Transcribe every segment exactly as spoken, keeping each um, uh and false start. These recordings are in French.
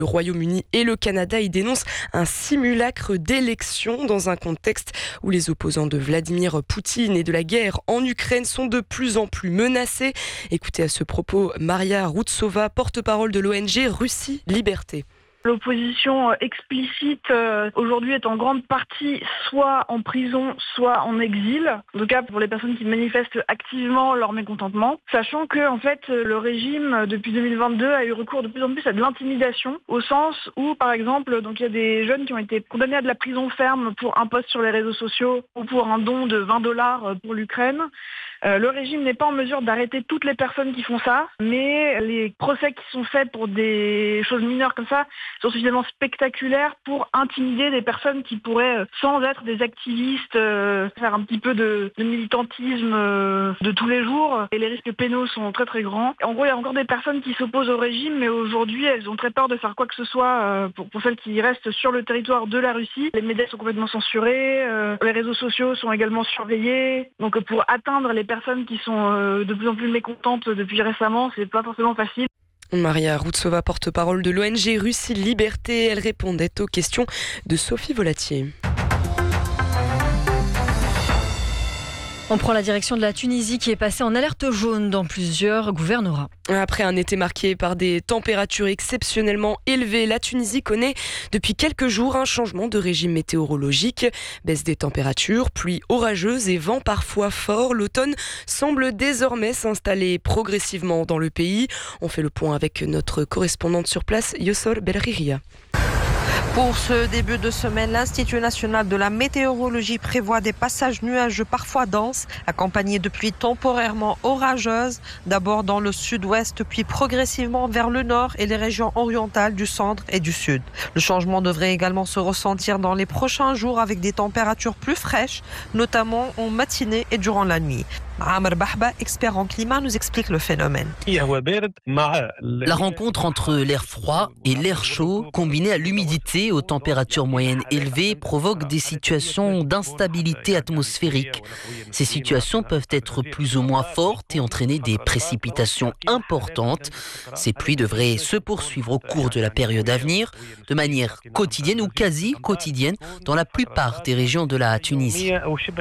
Le Royaume-Uni et le Canada y dénoncent un simulacre d'élection dans un contexte où les opposants de Vladimir Poutine et de la guerre en Ukraine sont de plus en plus menacés. Écoutez à ce propos Maria Routsova, porte-parole de l'O N G Russie Liberté. L'opposition explicite euh, aujourd'hui est en grande partie soit en prison, soit en exil. En tout cas pour les personnes qui manifestent activement leur mécontentement. Sachant que en fait le régime depuis deux mille vingt-deux a eu recours de plus en plus à de l'intimidation, au sens où par exemple donc il y a des jeunes qui ont été condamnés à de la prison ferme pour un post sur les réseaux sociaux ou pour un don de vingt dollars pour l'Ukraine. Euh, le régime n'est pas en mesure d'arrêter toutes les personnes qui font ça, mais les procès qui sont faits pour des choses mineures comme ça sont suffisamment spectaculaires pour intimider des personnes qui pourraient, sans être des activistes, euh, faire un petit peu de, de militantisme euh, de tous les jours. Et les risques pénaux sont très très grands. En gros, il y a encore des personnes qui s'opposent au régime, mais aujourd'hui, elles ont très peur de faire quoi que ce soit euh, pour, pour celles qui restent sur le territoire de la Russie. Les médias sont complètement censurés, euh, les réseaux sociaux sont également surveillés. Donc pour atteindre les personnes qui sont euh, de plus en plus mécontentes depuis récemment, c'est pas forcément facile. Maria Routsova, porte-parole de l'O N G Russie Liberté, elle répondait aux questions de Sophie Volatier. On prend la direction de la Tunisie qui est passée en alerte jaune dans plusieurs gouvernorats. Après un été marqué par des températures exceptionnellement élevées, la Tunisie connaît depuis quelques jours un changement de régime météorologique. Baisse des températures, pluies orageuses et vents parfois forts. L'automne semble désormais s'installer progressivement dans le pays. On fait le point avec notre correspondante sur place, Yossor Belriria. Pour ce début de semaine, l'Institut national de la météorologie prévoit des passages nuageux parfois denses, accompagnés de pluies temporairement orageuses, d'abord dans le sud-ouest, puis progressivement vers le nord et les régions orientales du centre et du sud. Le changement devrait également se ressentir dans les prochains jours avec des températures plus fraîches, notamment en matinée et durant la nuit. Amr Bahba, expert en climat, nous explique le phénomène. La rencontre entre l'air froid et l'air chaud, combinée à l'humidité et aux températures moyennes élevées, provoque des situations d'instabilité atmosphérique. Ces situations peuvent être plus ou moins fortes et entraîner des précipitations importantes. Ces pluies devraient se poursuivre au cours de la période à venir, de manière quotidienne ou quasi quotidienne dans la plupart des régions de la Tunisie.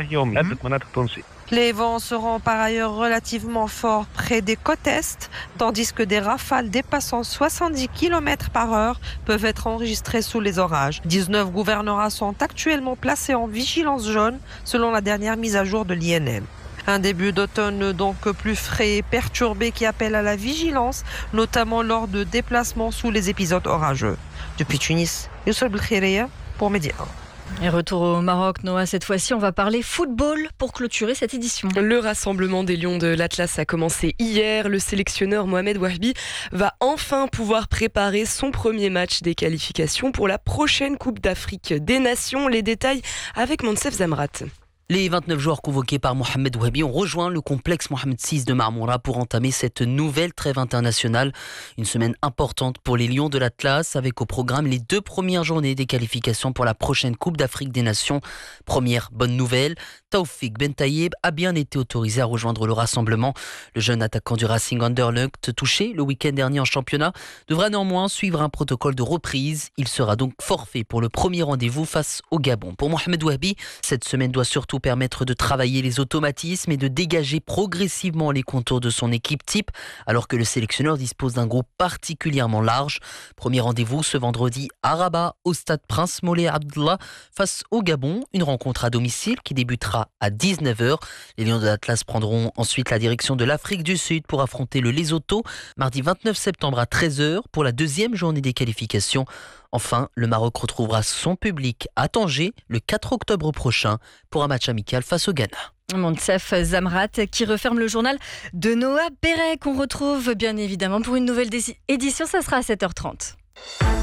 Les vents seront par ailleurs relativement forts près des côtes est, tandis que des rafales dépassant soixante-dix kilomètres par heure peuvent être enregistrées sous les orages. dix-neuf gouvernorats sont actuellement placés en vigilance jaune selon la dernière mise à jour de l'I N M. Un début d'automne donc plus frais et perturbé qui appelle à la vigilance, notamment lors de déplacements sous les épisodes orageux. Depuis Tunis, Yossor Belkhiria pour Média. Et retour au Maroc, Noah, cette fois-ci, on va parler football pour clôturer cette édition. Le rassemblement des Lions de l'Atlas a commencé hier. Le sélectionneur Mohamed Wahbi va enfin pouvoir préparer son premier match des qualifications pour la prochaine Coupe d'Afrique des Nations. Les détails avec Monsef Zamrat. Les vingt-neuf joueurs convoqués par Mohamed Wahbi ont rejoint le complexe Mohamed six de Marmoura pour entamer cette nouvelle trêve internationale. Une semaine importante pour les Lions de l'Atlas avec au programme les deux premières journées des qualifications pour la prochaine Coupe d'Afrique des Nations. Première bonne nouvelle, Taoufik Ben Taïeb a bien été autorisé à rejoindre le rassemblement. Le jeune attaquant du Racing Anderlecht, touché le week-end dernier en championnat, devra néanmoins suivre un protocole de reprise. Il sera donc forfait pour le premier rendez-vous face au Gabon. Pour Mohamed Wahbi, cette semaine doit surtout permettre de travailler les automatismes et de dégager progressivement les contours de son équipe type, alors que le sélectionneur dispose d'un groupe particulièrement large. Premier rendez-vous ce vendredi à Rabat, au stade Prince Moulay Abdallah, face au Gabon. Une rencontre à domicile qui débutera à dix-neuf heures. Les Lions de l'Atlas prendront ensuite la direction de l'Afrique du Sud pour affronter le Lesotho, mardi vingt-neuf septembre à treize heures pour la deuxième journée des qualifications. Enfin, le Maroc retrouvera son public à Tanger le quatre octobre prochain pour un match amical face au Ghana. Monsef Zamrat qui referme le journal de Noah Perret qu'on retrouve bien évidemment pour une nouvelle édition, ça sera à sept heures trente.